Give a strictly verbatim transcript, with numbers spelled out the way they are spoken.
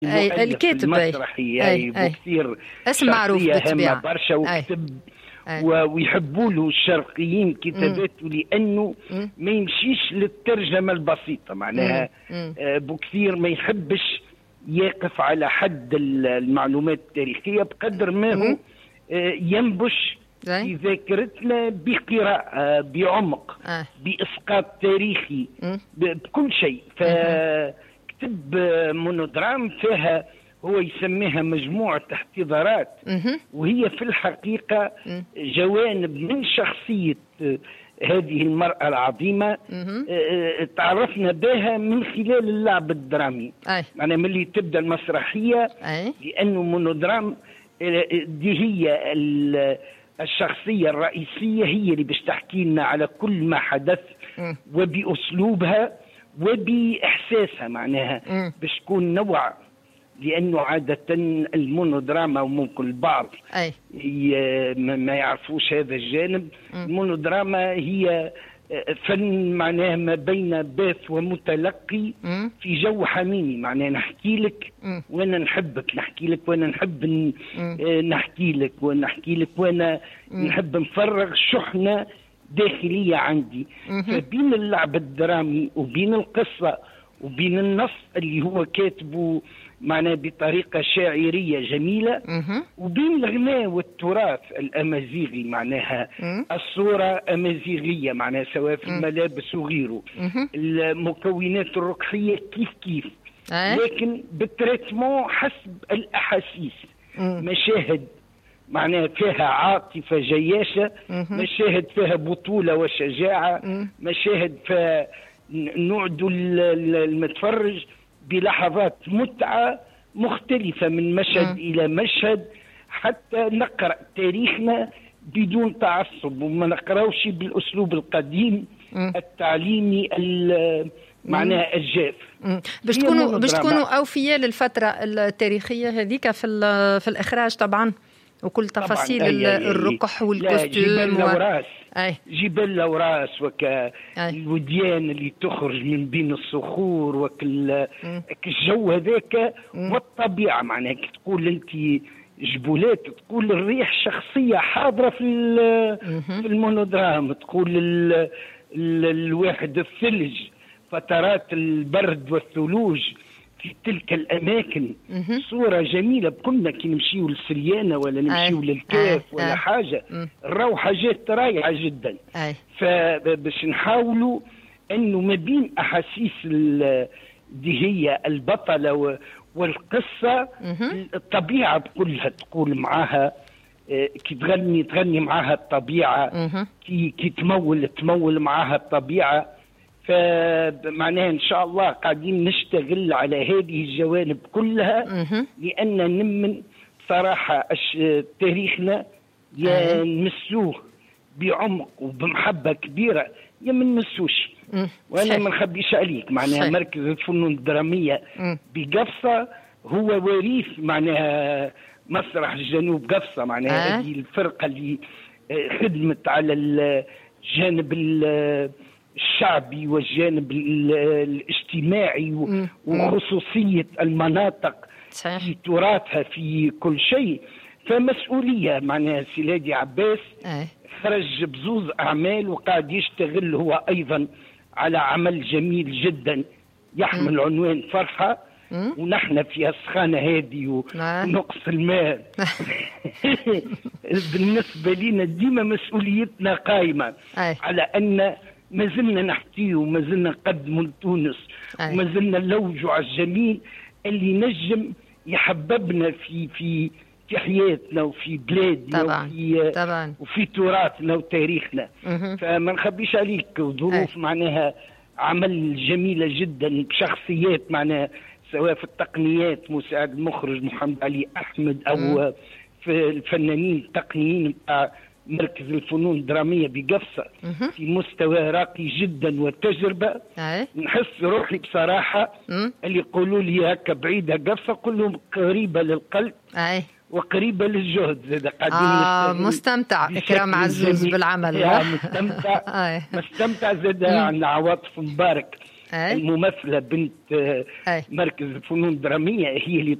أي الكاتب المسرحي أي بكثير اسم معروف بالطبيعة برشا وكتب ويحبوا له الشرقيين كتاباته لأنه م. ما يمشيش للترجمة البسيطة معناها بكثير ما يحبش يقف على حد المعلومات التاريخية بقدر ما هو ينبش في ذاكرتنا بقراءة بعمق آه. بإسقاط تاريخي م. بكل شيء. فكتب مونودرام فيها هو يسميها مجموعة احتضارات وهي في الحقيقة جوانب من شخصية هذه المرأة العظيمة تعرفنا بها من خلال اللعب الدرامي. يعني من اللي تبدأ المسرحية أي. لأنه مونودرام دي هي الشخصية الرئيسية هي اللي باش تحكي لنا على كل ما حدث م. وبأسلوبها وبإحساسها معناها باش تكون نوع لأنه عادة المونودراما وممكن البعض أي. ما يعرفوش هذا الجانب. م. المونودراما هي فن معناها ما بين باث ومتلقي م. في جو حميمي معناها نحكي لك م. وانا نحبك نحكي لك وانا نحب م. نحكي لك وانا نحكي لك وانا م. نحب نفرغ شحنة داخلية عندي. م. فبين اللعب الدرامي وبين القصة وبين النص اللي هو كاتبه معناه بطريقة شاعرية جميلة مه. وبين الغناء والتراث الأمازيغي معناها مه. الصورة أمازيغية معناها سواء في الملابس وغيره مه. المكونات الرقصية كيف كيف أه؟ لكن بالتريتمون حسب الأحاسيس. مه. مشاهد معناها فيها عاطفة جياشة مه. مشاهد فيها بطولة وشجاعة مه. مشاهد فيها نعد المتفرج بلحظات متعة مختلفة من مشهد م. إلى مشهد حتى نقرأ تاريخنا بدون تعصب وما نقرأوش بالأسلوب القديم م. التعليمي معناها الجاف. باش تكونوا باش تكونوا أوفياء للفترة التاريخية هذيك في في الإخراج طبعا وكل تفاصيل الرقح والكوستيوم جبال لوراس أي. جبال لوراس وكالوديان اللي تخرج من بين الصخور وكل الجو هذاك والطبيعة معناها تقول انت جبولات تقول الريح شخصية حاضرة في في المونودرام تقول ال ال الواحد الثلج فترات البرد والثلوج في تلك الأماكن. مه. صورة جميلة كنا كي نمشيو للسريانة ولا نمشيو للكاف أي. ولا أي. حاجة الروح حاجات رائعة جدا. فباش نحاولوا أنه ما بين أحاسيس دي هي البطلة والقصة مه. الطبيعة بكلها تقول معاها كي تغني تغني معاها الطبيعة مه. كي, كي تمول تمول معاها الطبيعة. فمعناها إن شاء الله قاعدين نشتغل على هذه الجوانب كلها لأن نمن صراحة تاريخنا يا نمسوه بعمق وبمحبة كبيرة يا ما نمسوش. وأنا ما نخبيش عليك معناها مركز الفنون الدرامية بقفصة هو وريث معناها مسرح الجنوب قفصة معناها هذه الفرقة اللي خدمت على الجانب الشعبي والجانب الاجتماعي وخصوصية المناطق في تراثها في كل شيء. فمسؤولية معناها سيدي عباس خرج بزوز أعمال وقاعد يشتغل هو أيضا على عمل جميل جدا يحمل م. عنوان فرحة م. ونحن في السخانة هذه ونقص الماء بالنسبة لنا ديما مسؤوليتنا قائمة أي. على أن ما زلنا نحكي وما زلنا نقدموا لتونس وما زلنا نلوجوا على الجميل اللي نجم يحببنا في في في حياتنا وفي بلادنا طبعا. وفي طبعا. وفي تراثنا وتاريخنا. م- فما نخبيش عليك ظروف معناها عمل جميلة جدا بشخصيات معناها سواء في التقنيات مساعد المخرج محمد علي أحمد أو م- في الفنانين التقنيين بتاع مركز الفنون الدرامية بقفصة في مستوى راقي جدا وتجربة. أي. نحس روحي بصراحة م? اللي يقولوا لي هكا بعيدة قفصة كلهم قريبة للقلب. أي. وقريبة للجهد زاد قاعدين آه مستمتع إكرام عزوز بالعمل. مستمتع مستمتع زاد عن عواطف مبارك الممثله بنت مركز الفنون الدراميه هي اللي